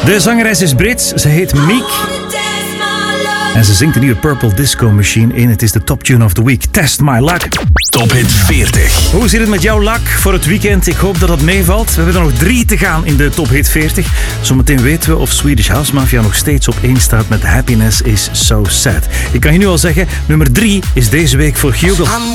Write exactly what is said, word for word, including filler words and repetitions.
De zangeres is Brits, ze heet Meek. En ze zingt de nieuwe Purple Disco Machine in. Het is de top tune of the week. Test my luck. Top Hit veertig. Hoe zit het met jouw luck voor het weekend? Ik hoop dat het meevalt. We hebben er nog drie te gaan in de Top Hit veertig. Zometeen weten we of Swedish House Mafia nog steeds op één staat met Happiness is So Sad. Ik kan je nu al zeggen, nummer drie is deze week voor Hugo.